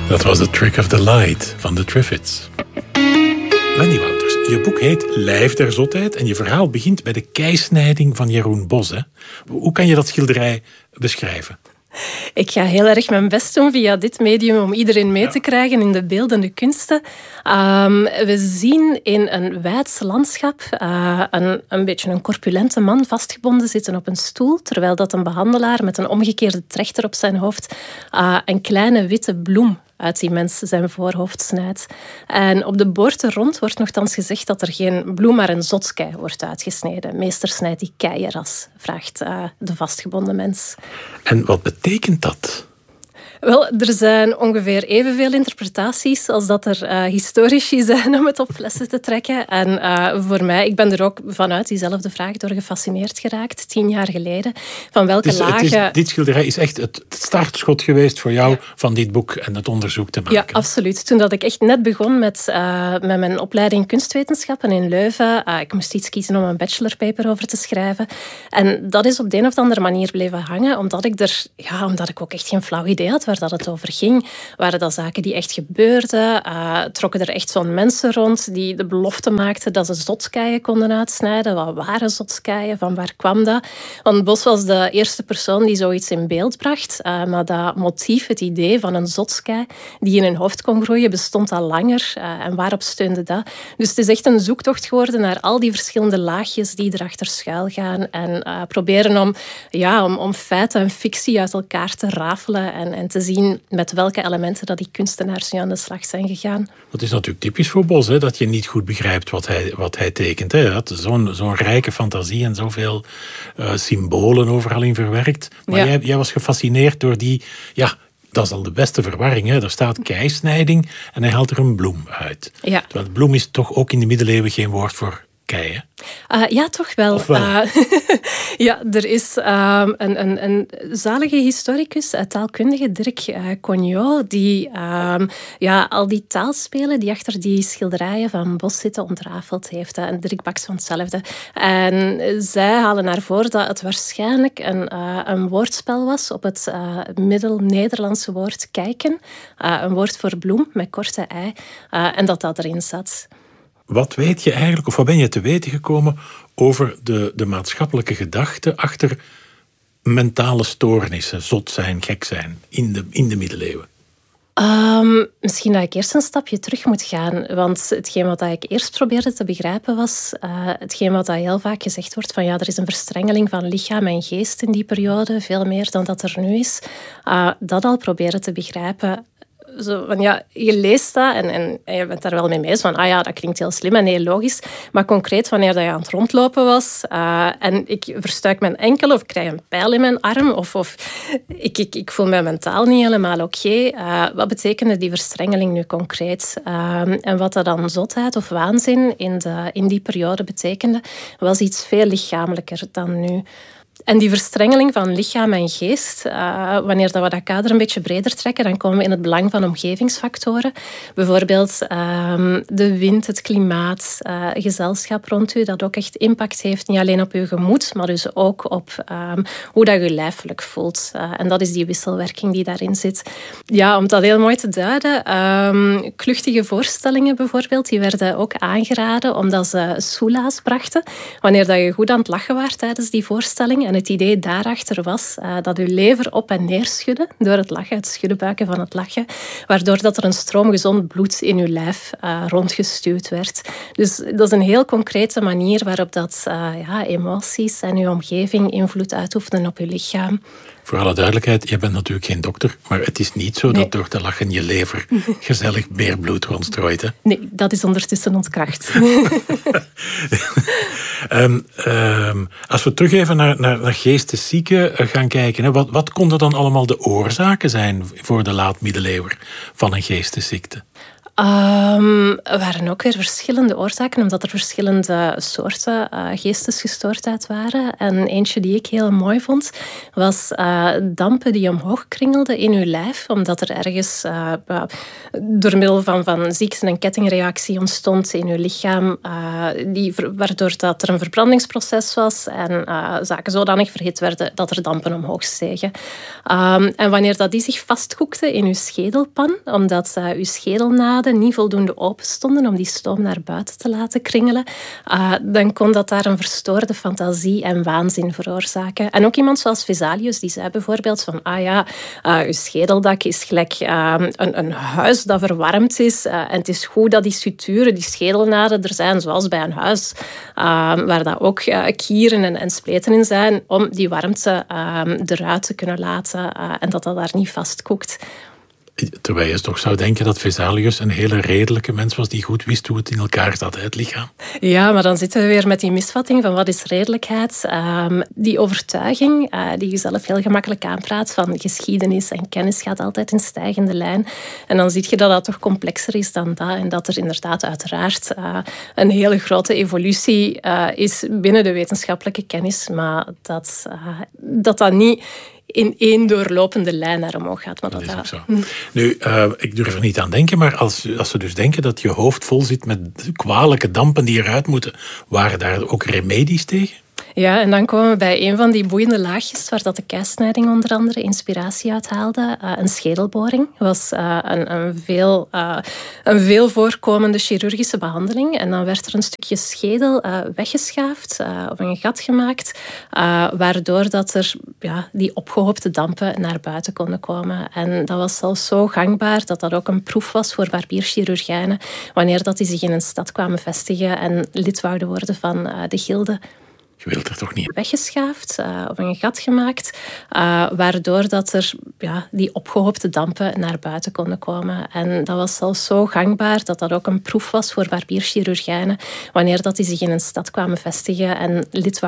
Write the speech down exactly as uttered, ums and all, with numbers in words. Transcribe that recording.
Dat was The Trick of the Light van de Triffids. Wendy Wouters, je boek heet Lijf der Zotheid en je verhaal begint bij de keisnijding van Jeroen Bos. Hè? Hoe kan je dat schilderij beschrijven? Ik ga heel erg mijn best doen via dit medium om iedereen mee te krijgen in de beeldende kunsten. Um, we zien in een weids landschap uh, een, een beetje een corpulente man vastgebonden zitten op een stoel, terwijl dat een behandelaar met een omgekeerde trechter op zijn hoofd uh, een kleine witte bloem uit die mens zijn voorhoofd snijdt. En op de boord rond wordt nogthans gezegd dat er geen bloem, maar een zotskei wordt uitgesneden. Meester snijdt die kei eras, vraagt uh, de vastgebonden mens. En wat betekent dat? Wel, er zijn ongeveer evenveel interpretaties als dat er uh, historici zijn om het op flessen te trekken. En uh, voor mij, ik ben er ook vanuit diezelfde vraag door gefascineerd geraakt, tien jaar geleden. Van welke het is, lagen... Het is, dit schilderij is echt het startschot geweest voor jou ja. van dit boek en het onderzoek te maken. Ja, absoluut. Toen dat ik echt net begon met, uh, met mijn opleiding kunstwetenschappen in Leuven, uh, ik moest iets kiezen om een bachelorpaper over te schrijven. En dat is op de een of andere manier blijven hangen, omdat ik er, ja, omdat ik ook echt geen flauw idee had waar dat het over ging. Waren dat zaken die echt gebeurden? Uh, trokken er echt zo'n mensen rond die de belofte maakten dat ze zotskeien konden uitsnijden? Wat waren zotskeien? Van waar kwam dat? Want Bos was de eerste persoon die zoiets in beeld bracht. Uh, maar dat motief, het idee van een zotskei die in een hoofd kon groeien, bestond al langer. Uh, en waarop steunde dat? Dus het is echt een zoektocht geworden naar al die verschillende laagjes die erachter schuil gaan. En uh, proberen om, ja, om, om feiten en fictie uit elkaar te rafelen en, en te zien met welke elementen dat die kunstenaars nu aan de slag zijn gegaan. Dat is natuurlijk typisch voor Bos, hè, dat je niet goed begrijpt wat hij, wat hij tekent. Hè. Hij had zo'n, zo'n rijke fantasie en zoveel uh, symbolen overal in verwerkt. Maar ja. jij, jij was gefascineerd door die... Ja, dat is al de beste verwarring. Hè. Er staat keisnijding en hij haalt er een bloem uit. Ja. Terwijl bloem is toch ook in de middeleeuwen geen woord voor kei, hè? Uh, ja, toch wel. wel? Uh, ja, er is um, een, een, een zalige historicus, uh, taalkundige, Dirk uh, Cognot, die um, ja, al die taalspelen die achter die schilderijen van Bos zitten ontrafeld heeft. Uh, en Dirk Baks van hetzelfde. En zij halen naar voren dat het waarschijnlijk een, uh, een woordspel was op het uh, middel-Nederlandse woord kijken. Uh, een woord voor bloem met korte ei. Uh, en dat dat erin zat. Wat weet je eigenlijk, of wat ben je te weten gekomen over de, de maatschappelijke gedachte achter mentale stoornissen, zot zijn, gek zijn, in de, in de middeleeuwen? Um, misschien dat ik eerst een stapje terug moet gaan. Want hetgeen wat ik eerst probeerde te begrijpen was... Uh, hetgeen wat heel vaak gezegd wordt van... ja, er is een verstrengeling van lichaam en geest in die periode. Veel meer dan dat er nu is. Uh, dat al proberen te begrijpen... Zo van, ja, je leest dat en, en, en je bent daar wel mee mee. Van, ah ja, dat klinkt heel slim en heel logisch. Maar concreet, wanneer dat je aan het rondlopen was... Uh, en ik verstuik mijn enkel of ik krijg een pijl in mijn arm... of, of ik, ik, ik voel me mentaal niet helemaal oké. Uh, wat betekende die verstrengeling nu concreet? Uh, en wat dat dan zotheid of waanzin in, de, in die periode betekende... was iets veel lichamelijker dan nu... En die verstrengeling van lichaam en geest, uh, wanneer dat we dat kader een beetje breder trekken, dan komen we in het belang van omgevingsfactoren. Bijvoorbeeld uh, de wind, het klimaat, uh, gezelschap rond u, dat ook echt impact heeft, niet alleen op uw gemoed, maar dus ook op um, hoe dat je lijfelijk voelt. Uh, en dat is die wisselwerking die daarin zit. Ja, om dat heel mooi te duiden, um, kluchtige voorstellingen bijvoorbeeld, die werden ook aangeraden omdat ze soelaas brachten. Wanneer dat je goed aan het lachen was tijdens die voorstelling. En het idee daarachter was uh, dat uw lever op en neer schudde door het lachen, het schuddenbuiken van het lachen, waardoor dat er een stroom gezond bloed in uw lijf uh, rondgestuwd werd. Dus dat is een heel concrete manier waarop dat, uh, ja, emoties en uw omgeving invloed uitoefenen op uw lichaam. Voor alle duidelijkheid, je bent natuurlijk geen dokter, maar het is niet zo nee. dat door te lachen je lever gezellig meer bloed rondstrooit. Hè? Nee, dat is ondertussen ontkracht. um, um, als we terug even naar, naar, naar geesteszieken gaan kijken, hè, wat, wat konden dan allemaal de oorzaken zijn voor de laat-middeleeuwer van een geestesziekte? Um, er waren ook weer verschillende oorzaken, omdat er verschillende soorten uh, geestesgestoordheid waren. En eentje die ik heel mooi vond, was uh, dampen die omhoog kringelden in uw lijf, omdat er ergens uh, uh, door middel van, van ziekte een kettingreactie ontstond in uw lichaam, uh, die, waardoor dat er een verbrandingsproces was en uh, zaken zodanig verhit werden dat er dampen omhoog stegen. Um, en wanneer dat die zich vastkoekten in uw schedelpan, omdat uh, uw schedelnaden niet voldoende open stonden om die stoom naar buiten te laten kringelen, uh, dan kon dat daar een verstoorde fantasie en waanzin veroorzaken. En ook iemand zoals Vesalius, die zei bijvoorbeeld van, ah ja, uh, uw schedeldak is gelijk uh, een, een huis dat verwarmd is uh, en het is goed dat die suturen, die schedelnaden er zijn, zoals bij een huis, uh, waar dat ook uh, kieren en, en spleten in zijn, om die warmte uh, eruit te kunnen laten uh, en dat dat daar niet vastkoekt. Terwijl je toch zou denken dat Vesalius een hele redelijke mens was die goed wist hoe het in elkaar zat, het lichaam. Ja, maar dan zitten we weer met die misvatting van wat is redelijkheid. Um, die overtuiging, uh, die je zelf heel gemakkelijk aanpraat, van geschiedenis en kennis gaat altijd in stijgende lijn. En dan zie je dat dat toch complexer is dan dat. En dat er inderdaad uiteraard uh, een hele grote evolutie uh, is binnen de wetenschappelijke kennis, maar dat uh, dat, dat niet in één doorlopende lijn naar omhoog gaat. Maar dat, dat is ook zo. Hm. Nu, uh, ik durf er niet aan denken, maar als, als ze dus denken dat je hoofd vol zit met kwalijke dampen die eruit moeten, waren daar ook remedies tegen? Ja, en dan komen we bij een van die boeiende laagjes waar dat de keisnijding onder andere inspiratie uit haalde. Uh, een schedelboring was uh, een, een, veel, uh, een veel voorkomende chirurgische behandeling. En dan werd er een stukje schedel uh, weggeschaafd uh, of een gat gemaakt, uh, waardoor dat er ja, die opgehoopte dampen naar buiten konden komen. En dat was zelfs zo gangbaar dat dat ook een proef was voor barbierchirurgijnen wanneer dat die zich in een stad kwamen vestigen en lid wouden worden van uh, de gilde. Je wilt er toch niet weggeschaafd uh, of een gat gemaakt, uh, waardoor dat er ja, die opgehoopte dampen naar buiten konden komen. En dat was zelfs zo gangbaar dat dat ook een proef was voor barbierchirurgijnen wanneer dat die zich in een stad kwamen vestigen en lid